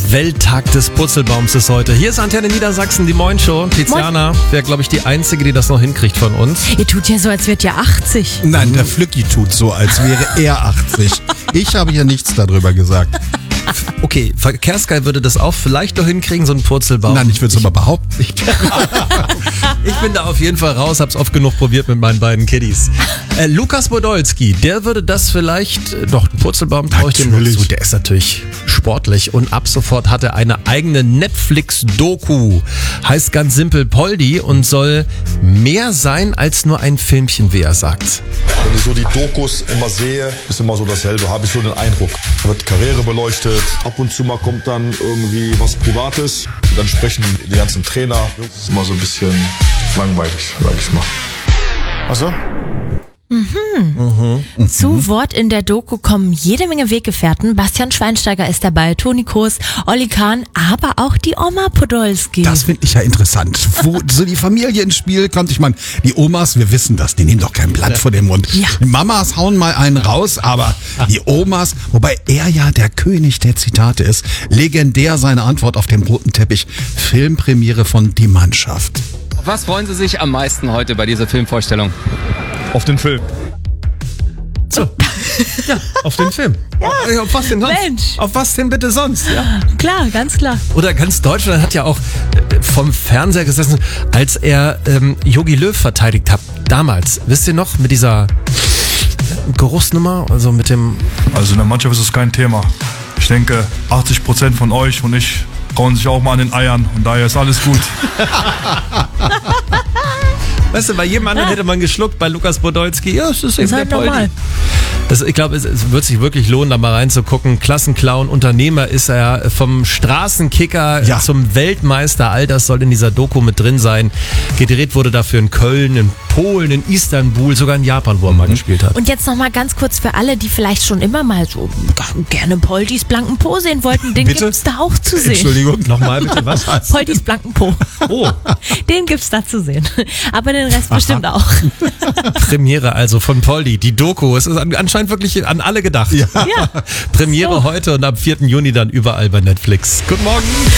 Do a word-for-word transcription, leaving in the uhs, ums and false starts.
Welttag des Purzelbaums ist heute. Hier ist Antenne Niedersachsen, die Moin-Show. Tiziana wäre, glaube ich, die Einzige, die das noch hinkriegt von uns. Ihr tut ja so, als wärt ihr achtzig. Nein, der Flücki tut so, als wäre er achtzig. Ich habe hier nichts darüber gesagt. Okay, Verkehrsgeil würde das auch vielleicht noch hinkriegen, so ein Purzelbaum. Nein, ich würde es aber behaupten. Ich, ich bin da auf jeden Fall raus, hab's oft genug probiert mit meinen beiden Kiddies. Äh, Lukas Podolski, der würde das vielleicht, äh, doch, einen Purzelbaum traue ich dem noch zu. Der ist natürlich sportlich und ab sofort hat er eine eigene Netflix-Doku. Heißt ganz simpel Poldi und soll mehr sein als nur ein Filmchen, wie er sagt. Wenn ich so die Dokus immer sehe, ist immer so dasselbe, habe ich so den Eindruck. Da wird Karriere beleuchtet, ab und zu mal kommt dann irgendwie was Privates. Dann sprechen die ganzen Trainer. Das ist immer so ein bisschen langweilig, sag ich mal. Ach so? Mhm. Mhm. Zu Wort in der Doku kommen jede Menge Weggefährten. Bastian Schweinsteiger ist dabei, Toni Kroos, Olli Kahn, aber auch die Oma Podolski. Das finde ich ja interessant. Wo so die Familie ins Spiel kommt. Ich meine, die Omas, wir wissen das, die nehmen doch kein Blatt vor den Mund. Ja. Die Mamas hauen mal einen raus, aber die Omas, wobei er ja der König der Zitate ist, legendär seine Antwort auf dem roten Teppich. Filmpremiere von Die Mannschaft. Was freuen Sie sich am meisten heute bei dieser Filmvorstellung? Auf den Film. So. Ja, auf den Film. Ja. Auf was denn sonst? Mensch. Auf was denn bitte sonst? Ja. Klar, ganz klar. Oder ganz Deutschland hat ja auch äh, vom Fernseher gesessen, als er ähm, Jogi Löw verteidigt hat. Damals. Wisst ihr noch, mit dieser Geruchsnummer? Also mit dem... Also in der Mannschaft ist es kein Thema. Ich denke, achtzig Prozent von euch und ich trauen sich auch mal an den Eiern und daher ist alles gut. Weißt du, bei jedem anderen hätte man geschluckt, bei Lukas Podolski, ja, es ist eben Ist halt der Poldi. normal. Das, ich glaube, es, es wird sich wirklich lohnen, da mal reinzugucken. Klassenclown, Unternehmer ist er, vom Straßenkicker Ja. zum Weltmeister, all das soll in dieser Doku mit drin sein. Gedreht wurde dafür in Köln, in Polen, in Istanbul, sogar in Japan, wo er mal gespielt hat. Und jetzt nochmal ganz kurz für alle, die vielleicht schon immer mal so gerne Poldis blanken Po sehen wollten, den Bitte? gibt's da auch zu sehen. Entschuldigung. Nochmal bitte, was? Poldis blanken Po. Oh, Den gibt's da zu sehen. Aber den Rest bestimmt auch. Premiere also von Poldi, die Doku. Es ist an- anscheinend wirklich an alle gedacht. Ja. Ja. Premiere So. heute und am vierten Juni dann überall bei Netflix. Guten Morgen.